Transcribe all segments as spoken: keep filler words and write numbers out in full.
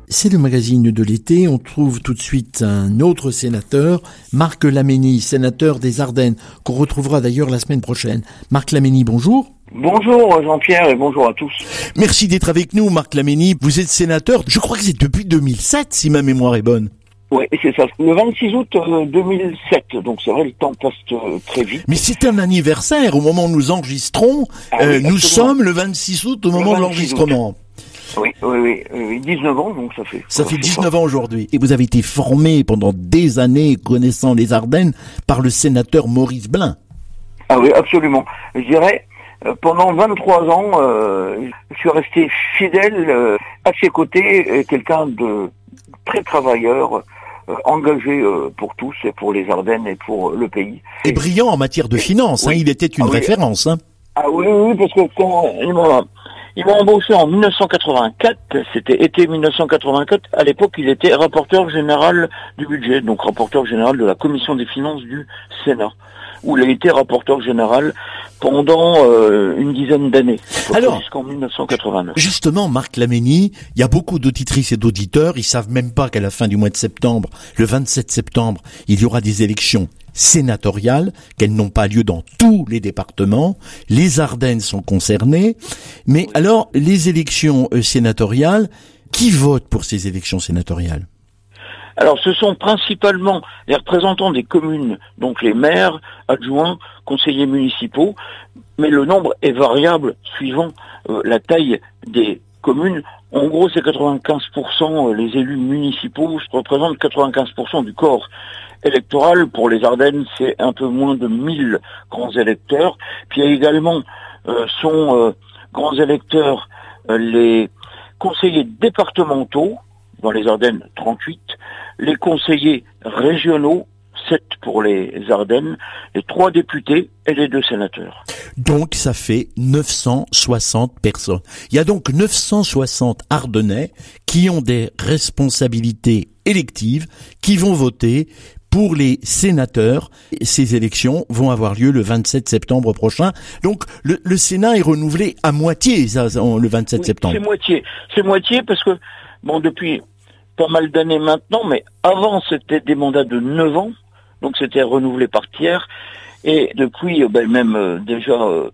C'est le magazine de l'été. On trouve tout de suite un autre sénateur, Marc Laménie, sénateur des Ardennes, qu'on retrouvera d'ailleurs la semaine prochaine. Marc Laménie, bonjour. Bonjour Jean-Pierre et bonjour à tous. Merci d'être avec nous, Marc Laménie. Vous êtes sénateur, je crois que c'est depuis deux mille sept, si ma mémoire est bonne. Oui, c'est ça. Le vingt-six août deux mille sept, donc c'est vrai, le temps passe euh, très vite. Mais c'est un anniversaire, au moment où nous enregistrons. Ah, euh, oui, nous absolument. sommes le vingt-six août au moment de l'enregistrement. Août. Oui, oui, oui, oui, dix-neuf ans, donc ça fait. Ça fait dix-neuf ans aujourd'hui. Et vous avez été formé pendant des années, connaissant les Ardennes, par le sénateur Maurice Blin. Ah oui, absolument. Je dirais, euh, pendant vingt-trois ans, euh, je suis resté fidèle euh, à ses côtés, euh, quelqu'un de très travailleur, euh, engagé euh, pour tous, et pour les Ardennes et pour le pays. Et brillant en matière de finances, oui. hein, il était une ah, oui. référence. Hein. Ah oui, oui, parce que quand il m'a, il m'a embauché en mille neuf cent quatre-vingt-quatre, c'était été mille neuf cent quatre-vingt-quatre, à l'époque il était rapporteur général du budget, donc rapporteur général de la commission des finances du Sénat, où il a été rapporteur général pendant euh, une dizaine d'années, Alors, jusqu'en mille neuf cent quatre-vingt-neuf. Justement, Marc Laménie, il y a beaucoup d'auditrices et d'auditeurs, ils savent même pas qu'à la fin du mois de septembre, le vingt-sept septembre, il y aura des élections sénatoriales, qu'elles n'ont pas lieu dans tous les départements. Les Ardennes sont concernées. Mais oui. Alors, les élections euh, sénatoriales, qui vote pour ces élections sénatoriales ? Alors, ce sont principalement les représentants des communes, donc les maires, adjoints, conseillers municipaux, mais le nombre est variable suivant euh, la taille des communes. En gros, c'est quatre-vingt-quinze pour cent les élus municipaux représentent quatre-vingt-quinze pour cent du corps électoral. Pour les Ardennes, c'est un peu moins de mille grands électeurs. Puis il y a également euh, sont euh, grands électeurs euh, les conseillers départementaux, dans les Ardennes trente-huit, les conseillers régionaux, sept pour les Ardennes, les trois députés et les deux sénateurs. Donc ça fait neuf cent soixante personnes. Il y a donc neuf cent soixante Ardennais qui ont des responsabilités électives, qui vont voter pour les sénateurs. Ces élections vont avoir lieu le vingt-sept septembre prochain. Donc le, le Sénat est renouvelé à moitié ça, le vingt-sept oui, septembre. C'est moitié. C'est moitié parce que, bon, depuis pas mal d'années maintenant, mais avant c'était des mandats de neuf ans, donc c'était renouvelé par tiers. Et depuis, ben, même euh, déjà euh,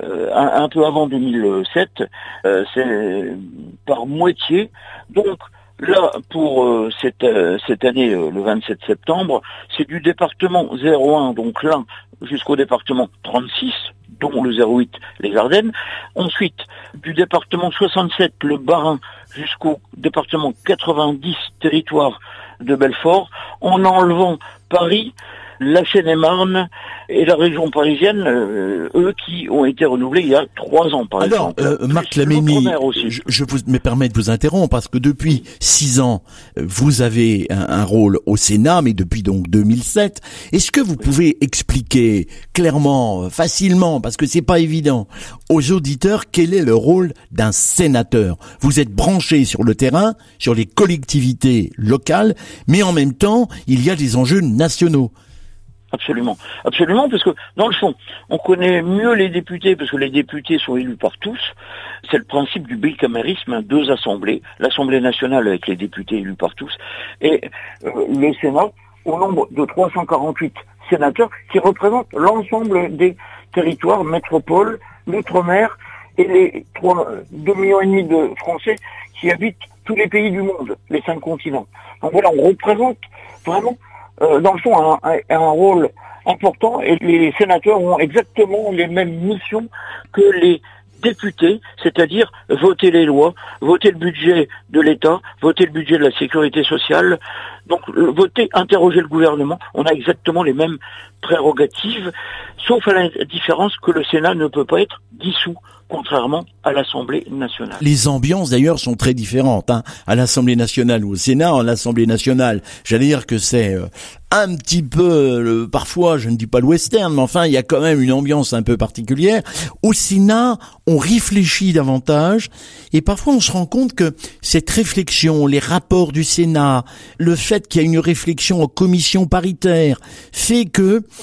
un, un peu avant deux mille sept, euh, c'est par moitié. Donc là, pour euh, cette, euh, cette année, euh, le vingt-sept septembre, c'est du département zéro un, donc l'un, jusqu'au département trente-six, dont le zéro huit, les Ardennes. Ensuite, du département soixante-sept, le Bas-Rhin, jusqu'au département quatre-vingt-dix, territoire de Belfort, en enlevant Paris, la Seine-et-Marne et la région parisienne, euh, eux qui ont été renouvelés il y a trois ans, par Alors, exemple. Alors, euh, Marc Laménie, je, je vous, me permets de vous interrompre parce que depuis six ans, vous avez un, un rôle au Sénat, mais depuis donc deux mille sept. Est-ce que vous oui. pouvez expliquer clairement, facilement, parce que c'est pas évident, aux auditeurs quel est le rôle d'un sénateur ? Vous êtes branché sur le terrain, sur les collectivités locales, mais en même temps, il y a des enjeux nationaux. Absolument, absolument, parce que dans le fond, on connaît mieux les députés, parce que les députés sont élus par tous. C'est le principe du bicamérisme, hein, deux assemblées, l'Assemblée nationale avec les députés élus par tous, et euh, le Sénat, au nombre de trois cent quarante-huit sénateurs, qui représentent l'ensemble des territoires, métropoles, l'outre-mer, et les trois, deux millions et demi de Français qui habitent tous les pays du monde, les cinq continents. Donc voilà, on représente vraiment Euh, dans le fond, un, un, un rôle important, et les sénateurs ont exactement les mêmes missions que les députés, c'est-à-dire voter les lois, voter le budget de l'État, voter le budget de la sécurité sociale, donc voter, interroger le gouvernement. On a exactement les mêmes prérogatives, sauf à la différence que le Sénat ne peut pas être dissous, contrairement à l'Assemblée nationale. Les ambiances d'ailleurs sont très différentes, hein. À l'Assemblée nationale ou au Sénat, à l'Assemblée nationale, j'allais dire que c'est euh, un petit peu, euh, parfois, je ne dis pas le western, mais enfin, il y a quand même une ambiance un peu particulière. Au Sénat, on réfléchit davantage, et parfois on se rend compte que cette réflexion, les rapports du Sénat, le fait qu'il y a une réflexion en commission paritaire, fait que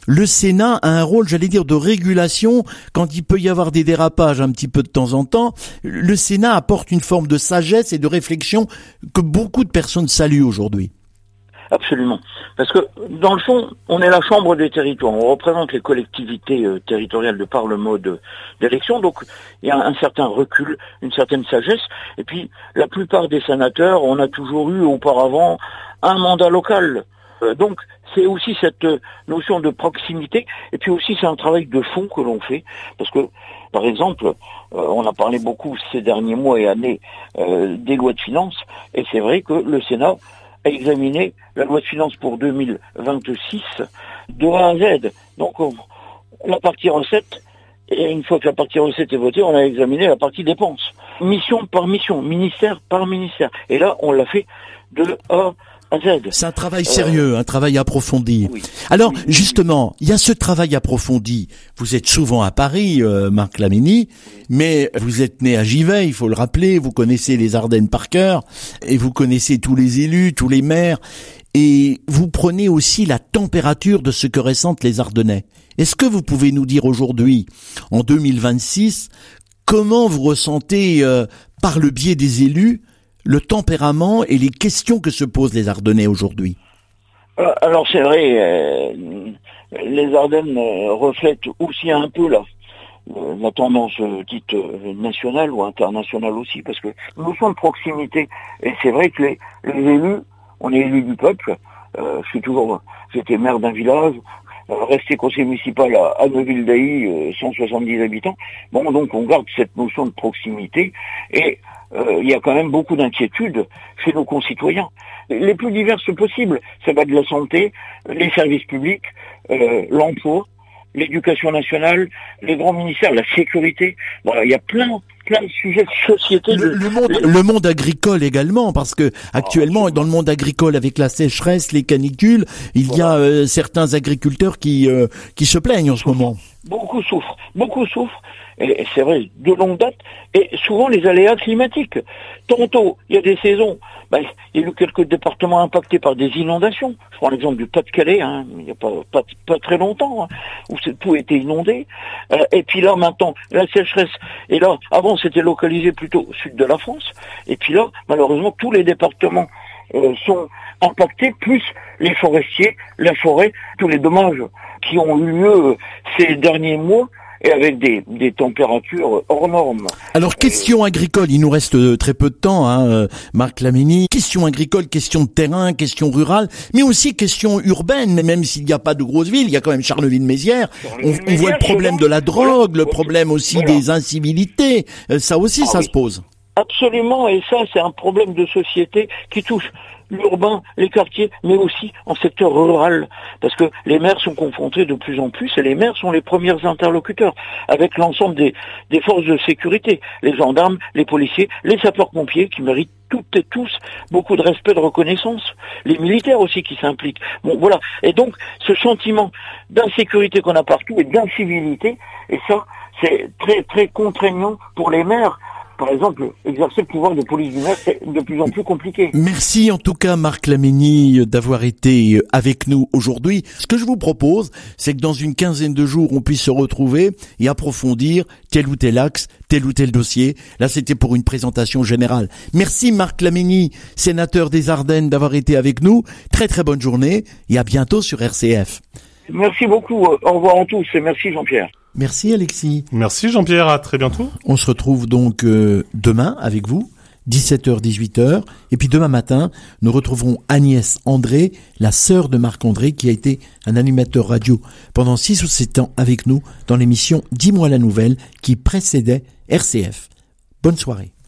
le Sénat a un rôle, j'allais dire, de régulation quand il peut y avoir des dérapages un petit peu de temps en temps. Le Sénat apporte une forme de sagesse et de réflexion que beaucoup de personnes saluent aujourd'hui. Absolument. Parce que, dans le fond, on est la chambre des territoires. On représente les collectivités euh, territoriales de par le mode d'élection. Donc, il y a un certain recul, une certaine sagesse. Et puis, la plupart des sénateurs, on a toujours eu auparavant un mandat local. Euh, donc, c'est aussi cette notion de proximité. Et puis aussi, c'est un travail de fond que l'on fait. Parce que, par exemple, euh, on a parlé beaucoup ces derniers mois et années euh, des lois de finances. Et c'est vrai que le Sénat a examiné la loi de finances pour deux mille vingt-six de A à Z. Donc, on, la partie recette, et une fois que la partie recette est votée, on a examiné la partie dépenses. Mission par mission, ministère par ministère. Et là, on l'a fait de A à Z. C'est un travail sérieux, euh, un travail approfondi. Oui. Alors, oui, oui, justement, il y a ce travail approfondi. Vous êtes souvent à Paris, euh, Marc Lamini, mais vous êtes né à Givet, il faut le rappeler, vous connaissez les Ardennes par cœur, et vous connaissez tous les élus, tous les maires, et vous prenez aussi la température de ce que ressentent les Ardennais. Est-ce que vous pouvez nous dire aujourd'hui, en deux mille vingt-six, comment vous ressentez, euh, par le biais des élus, le tempérament et les questions que se posent les Ardennais aujourd'hui? Alors c'est vrai, euh, les Ardennes euh, reflètent aussi un peu la, euh, la tendance euh, dite euh, nationale ou internationale aussi, parce que nous sommes de proximité. Et c'est vrai que les, les élus, on est élus du peuple. Euh, je suis toujours, j'étais maire d'un village, euh, resté conseiller municipal à, à Neuville-d'Ailly, euh, cent soixante-dix habitants. Bon, donc on garde cette notion de proximité et il euh, y a quand même beaucoup d'inquiétudes chez nos concitoyens, les plus diverses possibles. Ça va de la santé, les services publics, euh, l'emploi, l'éducation nationale, les grands ministères, la sécurité. Bon, il y a plein, plein de sujets de société. Le, de... le, monde, le monde agricole également, parce que actuellement, oh, dans le monde agricole, avec la sécheresse, les canicules, il voilà. y a euh, certains agriculteurs qui euh, qui se plaignent en ce moment. Beaucoup souffrent, beaucoup souffrent. Et c'est vrai, de longue date, et souvent les aléas climatiques. Tantôt, il y a des saisons, ben, il y a eu quelques départements impactés par des inondations. Je prends l'exemple du Pas-de-Calais, hein, il n'y a pas, pas, pas très longtemps, hein, où tout était inondé. Euh, et puis là, maintenant, la sécheresse, et là, avant c'était localisé plutôt au sud de la France, et puis là, malheureusement, tous les départements euh, sont impactés, plus les forestiers, la forêt, tous les dommages qui ont eu lieu ces derniers mois, et avec des, des températures hors normes. Alors, question agricole, il nous reste très peu de temps, hein, Marc Lamini. Question agricole, question de terrain, question rurale, mais aussi question urbaine, même s'il n'y a pas de grosses villes, il y a quand même Charleville-Mézières. On, on voit le problème de la drogue, le problème aussi voilà. des incivilités. Ça aussi, ah, ça oui. se pose. Absolument, et ça, c'est un problème de société qui touche l'urbain, les quartiers, mais aussi en secteur rural, parce que les maires sont confrontés de plus en plus, et les maires sont les premiers interlocuteurs avec l'ensemble des, des forces de sécurité, les gendarmes, les policiers, les sapeurs-pompiers, qui méritent toutes et tous beaucoup de respect, de reconnaissance, les militaires aussi qui s'impliquent. Bon, voilà. Et donc, ce sentiment d'insécurité qu'on a partout et d'incivilité, et ça, c'est très, très contraignant pour les maires. Par exemple, exercer le pouvoir de police du maire, c'est de plus en plus compliqué. Merci en tout cas, Marc Lamini, d'avoir été avec nous aujourd'hui. Ce que je vous propose, c'est que dans une quinzaine de jours, on puisse se retrouver et approfondir tel ou tel axe, tel ou tel dossier. Là, c'était pour une présentation générale. Merci Marc Lamini, sénateur des Ardennes, d'avoir été avec nous. Très très bonne journée et à bientôt sur R C F. Merci beaucoup. Au revoir à tous et merci Jean-Pierre. Merci Alexis. Merci Jean-Pierre, à très bientôt. On se retrouve donc euh, demain avec vous, dix-sept heures dix-huit heures. Et puis demain matin, nous retrouverons Agnès André, la sœur de Marc André, qui a été un animateur radio pendant six ou sept ans avec nous dans l'émission Dis-moi la nouvelle qui précédait R C F. Bonne soirée.